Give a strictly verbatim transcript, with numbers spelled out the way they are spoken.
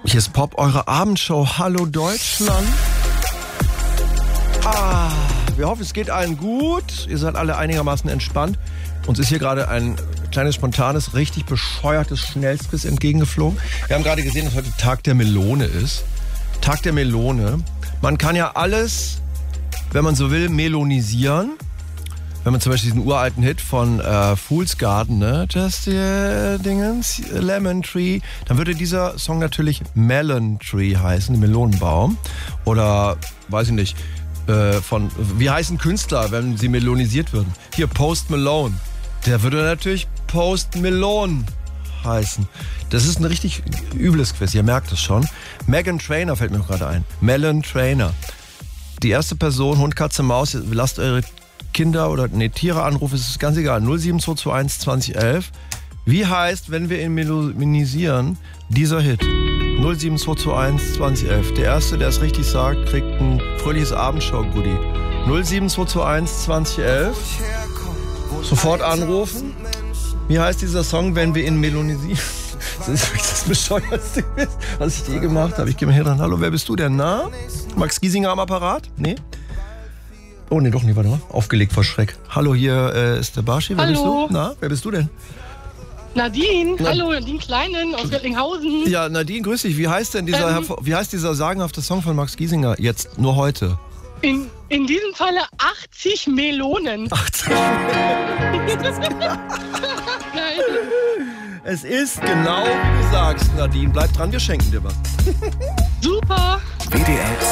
Hier ist Pop, eure Abendshow. Hallo Deutschland. Ah, wir hoffen, es geht allen gut. Ihr seid alle einigermaßen entspannt. Uns ist hier gerade ein kleines, spontanes, richtig bescheuertes Schnellsquiz entgegengeflogen. Wir haben gerade gesehen, dass heute Tag der Melone ist. Tag der Melone. Man kann ja alles, wenn man so will, melonisieren. Wenn man zum Beispiel diesen uralten Hit von äh, Fool's Garden, ne? Just the Dingens, Lemon Tree, dann würde dieser Song natürlich Melon Tree heißen, Melonenbaum. Oder, weiß ich nicht, äh, von, wie heißen Künstler, wenn sie melonisiert würden? Hier, Post Malone. Der würde natürlich Post Malone heißen. Das ist ein richtig übles Quiz, ihr merkt es schon. Meghan Trainor fällt mir gerade ein. Melon Trainor. Die erste Person, Hund, Katze, Maus, lasst eure Kinder oder nee, Tiere anrufen, ist ganz egal. null sieben zwei zwei eins zwanzig elf. Wie heißt, wenn wir ihn melonisieren, dieser Hit? null sieben zwei zwei eins zwanzig elf. Der Erste, der es richtig sagt, kriegt ein fröhliches Abendshow-Goodie. null sieben zwei zwei eins zwanzig elf. Sofort anrufen. Wie heißt dieser Song, wenn wir ihn melonisieren? Das ist wirklich das Bescheuerste, was ich je gemacht habe. Ich gehe mal hier dran. Hallo, wer bist du denn? Na? Max Giesinger am Apparat? Nee? Oh, nee, doch nicht, warte mal. Aufgelegt vor Schreck. Hallo, hier äh, ist der Barschi. Wer Hallo. bist du? Na, wer bist du denn? Nadine. Na- Hallo, Nadine Kleinen aus Recklinghausen. Ja, Nadine, grüß dich. Wie heißt denn dieser, Ähm. wie heißt dieser sagenhafte Song von Max Giesinger jetzt, nur heute? In, in diesem Falle achtzig Melonen. achtzig. Geil. Es ist genau, wie du sagst, Nadine. Bleib dran, wir schenken dir was. Super. W D R